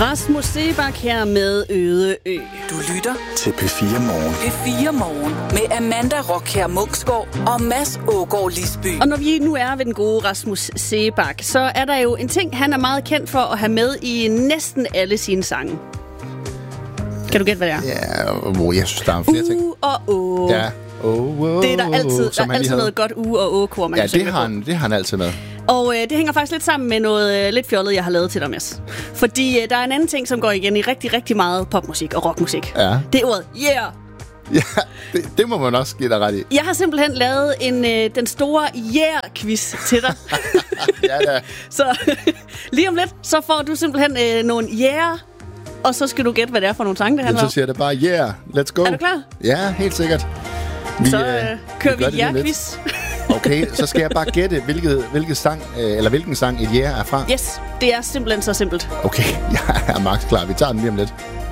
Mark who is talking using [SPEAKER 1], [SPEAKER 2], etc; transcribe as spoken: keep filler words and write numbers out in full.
[SPEAKER 1] Rasmus Seebach her med Øde Ø.
[SPEAKER 2] Du lytter
[SPEAKER 3] til P fire Morgen.
[SPEAKER 2] P fire Morgen med Amanda Rockher Munksgaard og Mads Ågaard Lisby.
[SPEAKER 1] Og når vi nu er ved den gode Rasmus Seebach, så er der jo en ting, han er meget kendt for at have med i næsten alle sine sange. Kan du gætte, hvad det er?
[SPEAKER 4] Ja, oh, jeg synes, der er flere ting.
[SPEAKER 1] Uh og åh.
[SPEAKER 4] Ja. Oh, oh,
[SPEAKER 1] Det er der altid. Der er altid
[SPEAKER 4] havde.
[SPEAKER 1] noget godt u og å-kor, man
[SPEAKER 4] Ja,
[SPEAKER 1] kan synge
[SPEAKER 4] det har,
[SPEAKER 1] med
[SPEAKER 4] han, det har han altid med.
[SPEAKER 1] Og øh, det hænger faktisk lidt sammen med noget øh, lidt fjollet, jeg har lavet til dig, Mads. Fordi øh, der er en anden ting, som går igen i rigtig, rigtig meget popmusik og rockmusik.
[SPEAKER 4] Ja.
[SPEAKER 1] Det er ordet yeah.
[SPEAKER 4] Ja, det, det må man også give dig ret i.
[SPEAKER 1] Jeg har simpelthen lavet en øh, den store yeah-quiz til dig.
[SPEAKER 4] Ja, da.
[SPEAKER 1] Så lige om lidt, så får du simpelthen øh, nogle yeah, og så skal du gætte, hvad det er for nogle sange, det handler
[SPEAKER 4] Så
[SPEAKER 1] om.
[SPEAKER 4] siger det bare, yeah, let's go.
[SPEAKER 1] Er du klar?
[SPEAKER 4] Ja, helt sikkert. Vi,
[SPEAKER 1] Så øh, kører vi,
[SPEAKER 4] gør
[SPEAKER 1] vi
[SPEAKER 4] det lige
[SPEAKER 1] yeah-quiz.
[SPEAKER 4] Okay, så skal jeg bare gætte, hvilket, hvilket sang, øh, eller hvilken sang et yeah er fra.
[SPEAKER 1] Yes, det er simpelthen så simpelt.
[SPEAKER 4] Okay, jeg er max klar. Vi tager den lige om lidt.